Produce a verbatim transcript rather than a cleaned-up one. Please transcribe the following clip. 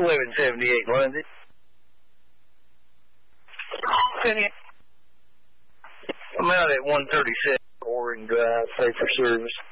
eleven seventy-eight, Lindsay. I'm out at one thirty-seven Oregon Drive, pay for service.